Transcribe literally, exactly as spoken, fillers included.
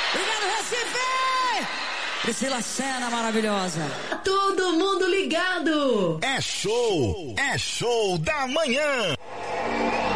Obrigado, Recife! Priscila Senna, maravilhosa. Todo mundo ligado. É show, é show da manhã.